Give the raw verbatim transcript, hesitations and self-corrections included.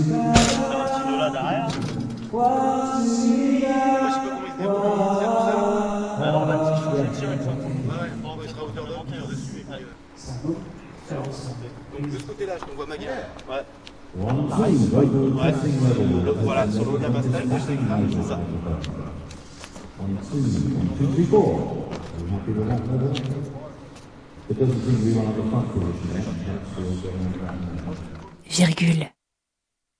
là derrière. Je sais pas comment il se débrouille. Ah non, on va le changer de tir une fois. Ouais, bon, il sera à hauteur de monter dessus et puis. Donc de ce côté-là, je vois Maggie. Ouais. Pareil. Ouais. Voilà, sur le haut de la pastel, c'est ça. Virgule.